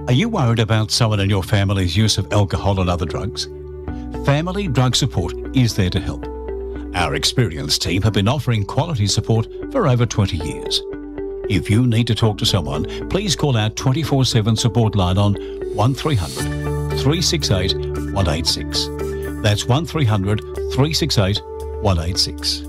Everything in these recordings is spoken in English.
Are you worried about someone in your family's use of alcohol and other drugs? Family Drug Support is there to help. Our experienced team have been offering quality support for over 20 years. If you need to talk to someone, please call our 24/7 support line on 1300 368 186. That's 1300 368 186.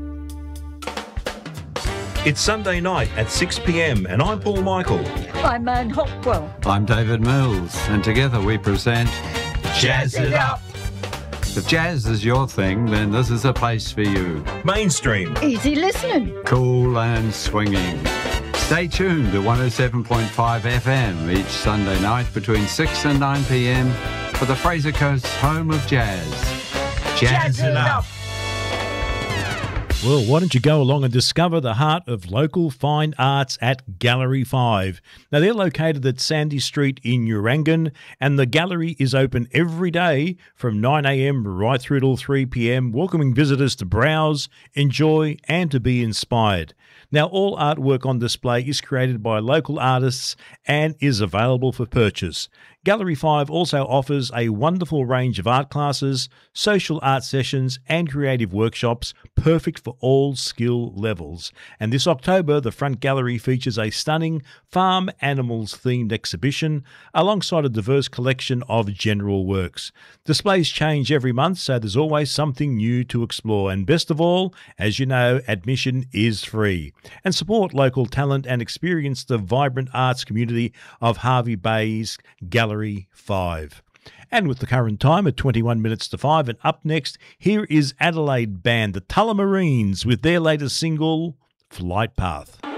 It's Sunday night at 6 p.m. and I'm Paul Michael. I'm Anne Hopwell. I'm David Mills, and together we present Jazz It Up. If jazz is your thing, then this is a place for you. Mainstream. Easy listening. Cool and swinging. Stay tuned to 107.5 FM each Sunday night between 6 and 9 p.m. for the Fraser Coast's home of jazz. Jazz It Up. Well, why don't you go along and discover the heart of local fine arts at Gallery 5. Now, they're located at Sandy Street in Urangan, and the gallery is open every day from 9 a.m. right through till 3 p.m, welcoming visitors to browse, enjoy, and to be inspired. Now, all artwork on display is created by local artists and is available for purchase. Gallery 5 also offers a wonderful range of art classes, social art sessions and creative workshops, perfect for all skill levels. And this October, the front gallery features a stunning farm animals themed exhibition alongside a diverse collection of general works. Displays change every month, so there's always something new to explore. And best of all, as you know, admission is free. And support local talent and experience the vibrant arts community of Hervey Bay's Gallery 5. And with the current time at 21 minutes to 5, and up next, here is Adelaide band, the Tullamarines, with their latest single, Flight Path.